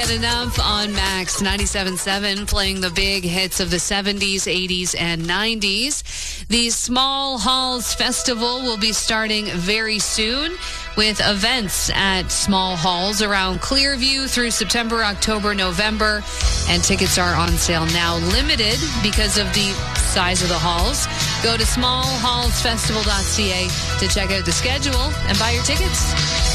Get Enough on Max 97.7, playing the big hits of the 70s, 80s, and 90s. The Small Halls Festival will be starting very soon with events at Small Halls around Clearview through September, October, November. And tickets are on sale now, limited because of the size of the halls. Go to smallhallsfestival.ca to check out the schedule and buy your tickets.